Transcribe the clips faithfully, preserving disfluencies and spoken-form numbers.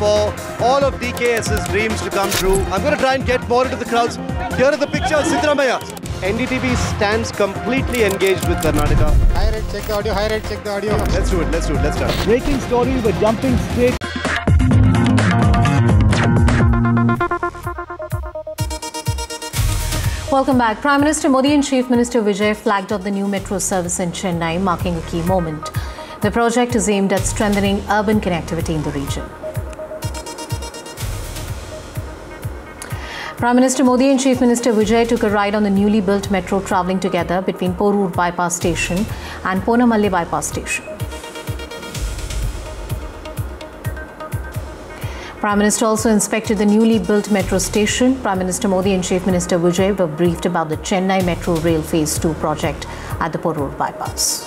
for all of DKS's dreams to come true. I'm going to try and get more into the crowds. Here are the pictures, Siddaramaiah. N D T V stands completely engaged with Karnataka. High rate, check the audio, high rate, check the audio. Let's do it, let's do it, let's start. Breaking story, we're jumping straight. Welcome back. Prime Minister Modi and Chief Minister Vijay flagged off the new metro service in Chennai, marking a key moment. The project is aimed at strengthening urban connectivity in the region. Prime Minister Modi and Chief Minister Vijay took a ride on the newly built metro travelling together between Porur Bypass Station and Ponnamalli Bypass Station. Prime Minister also inspected the newly built metro station. Prime Minister Modi and Chief Minister Vijay were briefed about the Chennai Metro Rail Phase two project at the Porur Bypass.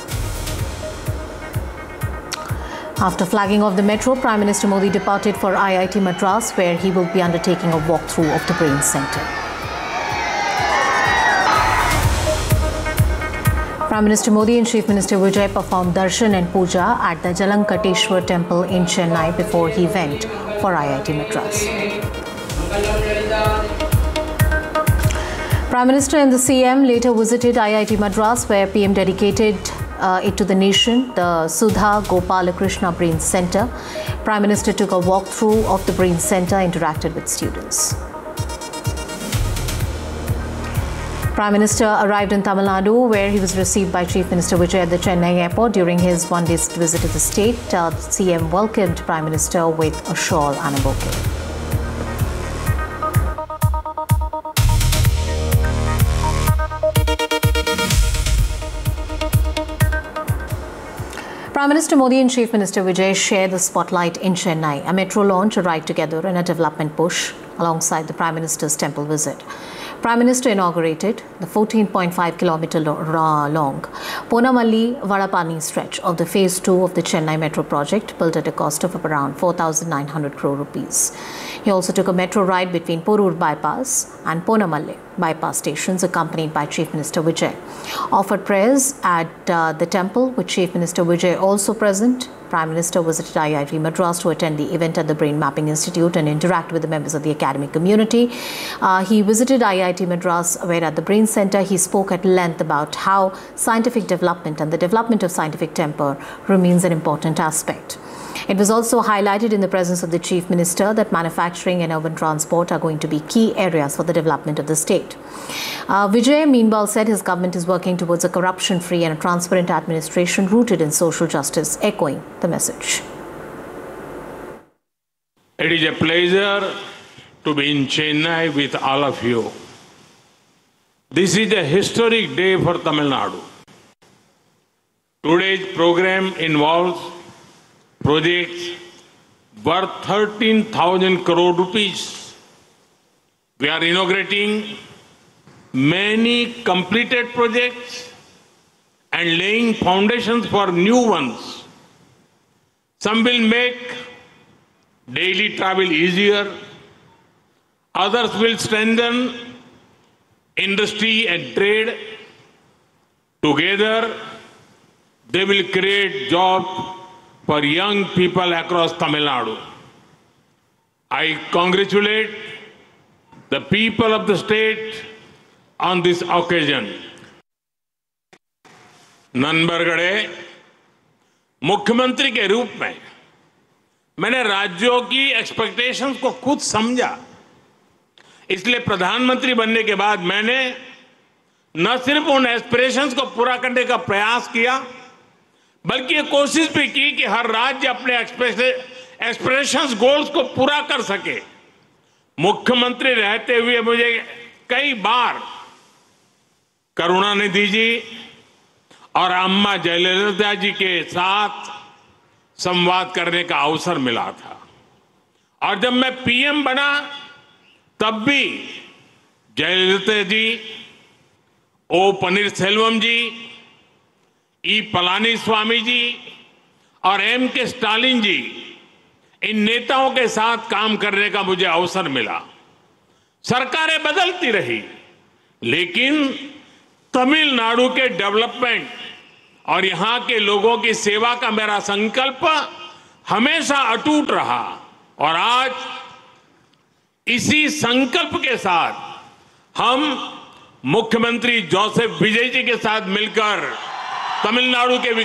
After flagging off the metro, Prime Minister Modi departed for I I T Madras, where he will be undertaking a walkthrough of the Brain Centre. Prime Minister Modi and Chief Minister Vijay performed darshan and puja at the Jalankateshwar temple in Chennai before he went for I I T Madras. Prime Minister and the C M later visited I I T Madras, where P M dedicated uh, it to the nation, the Sudha Gopalakrishna Brain Centre. Prime Minister took a walkthrough of the Brain Centre, interacted with students. Prime Minister arrived in Tamil Nadu, where he was received by Chief Minister Vijay at the Chennai airport. During his one-day visit to the state, uh, the C M welcomed Prime Minister with a shawl and a bouquet. Prime Minister Modi and Chief Minister Vijay share the spotlight in Chennai. A metro launch arrived together in a development push alongside the Prime Minister's temple visit. Prime Minister inaugurated the fourteen point five kilometer long Ponnamalli-Vadapalani stretch of the Phase two of the Chennai Metro project, built at a cost of around four thousand nine hundred crore rupees. He also took a metro ride between Porur Bypass and Ponnamalli Bypass stations, accompanied by Chief Minister Vijay. Offered prayers at uh, the temple, with Chief Minister Vijay also present. Prime Minister visited I I T Madras to attend the event at the Brain Mapping Institute and interact with the members of the academic community. Uh, he visited I I T Madras, where at the Brain Centre he spoke at length about how scientific development and the development of scientific temper remains an important aspect. It was also highlighted in the presence of the Chief Minister that manufacturing and urban transport are going to be key areas for the development of the state. Uh, Vijay, meanwhile, said his government is working towards a corruption-free and a transparent administration rooted in social justice, echoing the message. It is a pleasure to be in Chennai with all of you. This is a historic day for Tamil Nadu. Today's program involves projects worth thirteen thousand crore rupees. We are inaugurating many completed projects and laying foundations for new ones. Some will make daily travel easier. Others will strengthen industry and trade. Together, they will create jobs for young people across Tamil Nadu. I congratulate the people of the state on this occasion. नंबरगढ़े मुख्यमंत्री के रूप में मैंने राज्यों की expectations को खुद समझा। इसलिए प्रधानमंत्री बनने के बाद मैंने न सिर्फ उन एस्पिरेशंस को पूरा करने का प्रयास किया, बल्कि ये कोशिश भी की कि हर राज्य अपने एस्पिरेशंस गोल्स को पूरा कर सके। मुख्यमंत्री रहते हुए मुझे कई बार करुणानिधि जी और अम्मा जयललिता जी के साथ संवाद करने का अवसर मिला था, और जब मैं पीएम बना तब भी जयललिता जी, ओ पनीरसेल्वम जी, ई पलानीस्वामी जी और एम के स्टालिन जी, इन नेताओं के साथ काम करने का मुझे अवसर मिला। सरकारें बदलती रही, लेकिन तमिलनाडु के डेवलपमेंट और यहां के लोगों की सेवा का मेरा संकल्प हमेशा अटूट रहा। और आज इसी संकल्प के साथ हम मुख्यमंत्री जोसेफ विजय जी के साथ मिलकर तमिलनाडु के